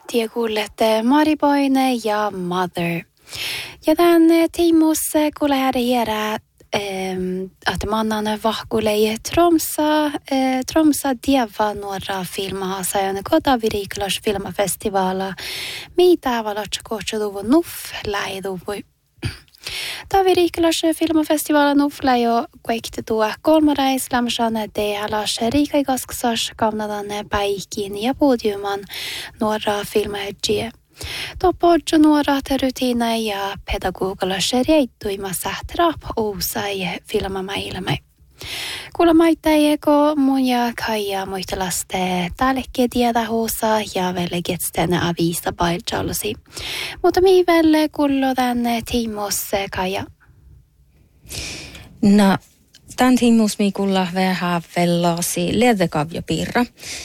Tie kuulette Mariboine ja Mother. Ja tämän tiimussa kuulee här att mannen vahkulee Tromsa dieva nuora filmaa sajan kota viriklas filmafestivala. Mitä valotsa kohtsaduvu nuff läiduvui. Taviriklas filmafestivala nuffla jo kuekte tuo kolmarais lämsane tehalas riikaigaskasas kamnadanne päikin ja podiuman nuora filmahedjie. Topodjo nuora rutiina ja pedagogalas reittuimassa trap uusai filmamailme. Kuulemaittaijeko mun ja Kaija muistelaste tällekin tiedahuussa ja velgetsten avista pailjalsi. Mutta mihin välle kuuluu tänne tiimussa Kaija? No, tämän tiimus mi kuulla vähän vellasi ledekavja piirra.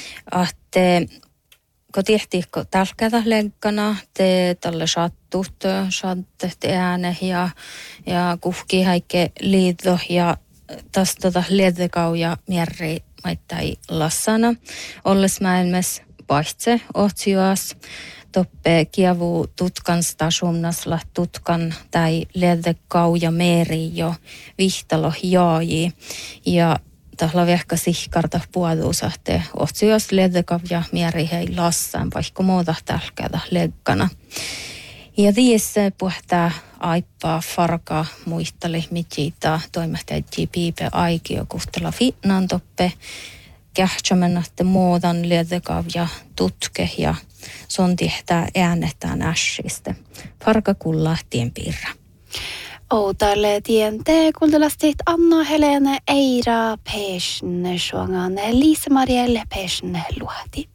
Kun tehtiin tälkätä leggana, te tälle sattet ääne ja kuhki häikke liitto ja tästä ledekauja mierri maittai lassana. Olles maailmassa pahtse otsiuas. Toppe kievu tutkan stasumnasla tutkan tai ledekauja meri jo vihtalo jaaji. Ja tahla vehka sihkarta puoduusahte otsiuas ledekavja mieri hei lassan vaikka muuta tälkätä leggana. Ja tiessä puhtaa aippaa farka muistali mitjitä toimehtajia piipe aikio kuhtela finnan toppe kähtsämennätte muudan ledekavja tutke ja son tehtää äänetään ässistä. Farka kullaa tien piirra. Outalle tiente kultalastit Anna Helene Eira Pesne suongan Liisa Marielle Pesne luoti.